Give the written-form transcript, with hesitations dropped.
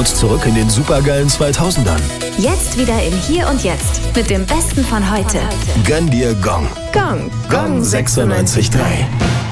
Haut zurück in den supergeilen 2000ern. Jetzt wieder in Hier und Jetzt mit dem Besten von heute. Gönn dir Gong. Gong. Gong 96.3.